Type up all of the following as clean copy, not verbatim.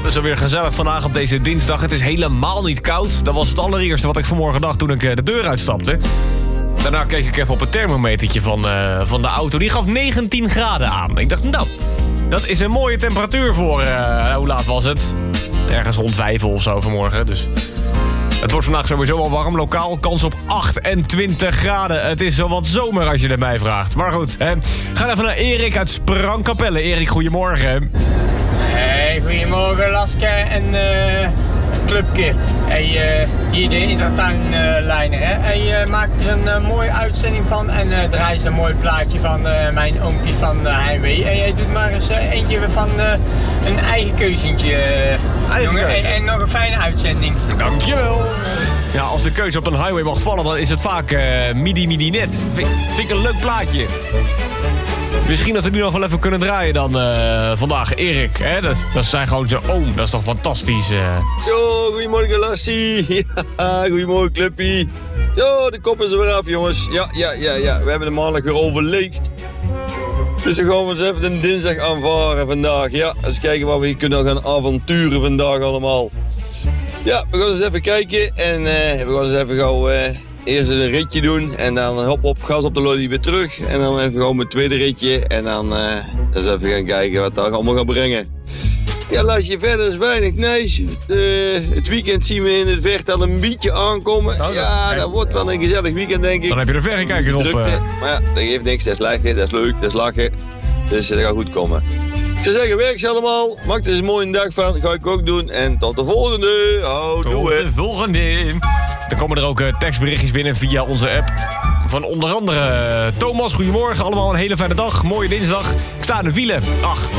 is alweer gezellig vandaag op deze dinsdag. Het is helemaal niet koud. Dat was het allereerste wat ik vanmorgen dacht toen ik de deur uitstapte. Daarna keek ik even op het thermometertje van de auto. Die gaf 19 graden aan. Ik dacht, nou, dat is een mooie temperatuur voor... hoe laat was het? Ergens rond 5 of zo vanmorgen, dus... Het wordt vandaag sowieso al warm. Lokaal kans op 28 graden. Het is zo wat zomer als je het mij vraagt. Maar goed, ga even naar Erik uit Sprangkapelle. Erik, goedemorgen. Hey, goedemorgen Laske en Clubke. Hey, hier de Intratuinlijner. Hij maakt er een mooie uitzending van en draait een mooi plaatje van mijn oompje van Heimwee. En jij doet maar eens eentje van een eigen keuzentje. Jongen, en nog een fijne uitzending. Dankjewel. Ja, als de keuze op een highway mag vallen, dan is het vaak midi net. Vind ik een leuk plaatje. Misschien dat we nu nog wel even kunnen draaien dan vandaag. Erik, hè? Dat zijn gewoon zijn oom. Dat is toch fantastisch. Zo, goedemorgen Lassie. Ja, goedemorgen Cluppie. Zo, de kop is er weer af, jongens. Ja. We hebben de maandag weer overleefd. Dus dan gaan we eens even een dinsdag aanvaren vandaag. Ja, eens kijken wat we hier kunnen gaan avonturen vandaag allemaal. Ja, we gaan eens even kijken. En we gaan eens even gauw eerst een ritje doen. En dan hop op gas op de lolly weer terug. En dan even gewoon mijn tweede ritje. En dan eens even gaan kijken wat dat allemaal gaat brengen. Ja, laat je verder is weinig nice. Het weekend zien we in het verte al een beetje aankomen. Oh, ja, dat wordt wel een gezellig weekend, denk ik. Dan heb je de verrekijker op. Maar ja, dat geeft niks. Dat is lachen, dat is leuk, dat is lachen. Dus dat gaat goed komen. Ik zou zeggen, werk ze allemaal. Maak er eens een mooie dag van. Dat ga ik ook doen. En tot de volgende. Tot de volgende. Er komen er ook tekstberichtjes binnen via onze app. Van onder andere Thomas, goedemorgen. Allemaal een hele fijne dag. Mooie dinsdag. Ik sta in de file. Ach.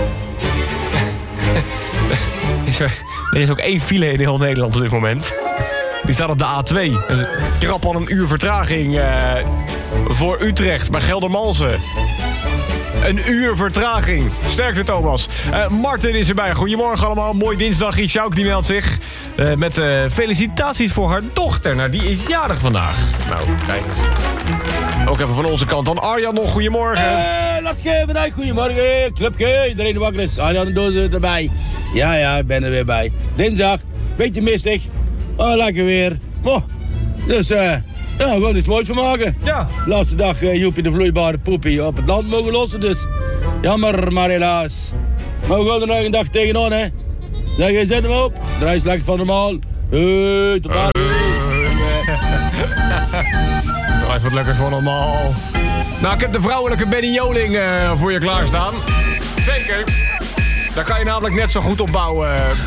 Er is ook 1 file in heel Nederland op dit moment. Die staat op de A2. Dus krap al een uur vertraging voor Utrecht bij Geldermalsen. Een uur vertraging. Sterkte, Thomas. Martin is erbij. Goedemorgen allemaal. Mooi dinsdag. Sjouk die meldt zich. Met felicitaties voor haar dochter. Nou, die is jarig vandaag. Nou, kijk eens. Ook even van onze kant dan. Arjan nog. Goedemorgen. Latske, bedankt. Goedemorgen. Clubke. Iedereen de wakker is. Arjan doet het erbij. Ja, ik ben er weer bij. Dinsdag. Beetje mistig. Oh, lekker weer. Oh. Dus, ja, we gaan er iets moois van maken. Ja. Laatste dag Joepie de vloeibare poepie op het land mogen lossen, dus jammer, maar helaas. Maar we gaan er nog een dag tegenaan, hè. Zeg, je zet hem op. Draai eens lekker van normaal. Tot later. Draai wat lekker van normaal. Nou, ik heb de vrouwelijke Benny Joling voor je klaarstaan. Zeker. Daar kan je namelijk net zo goed op bouwen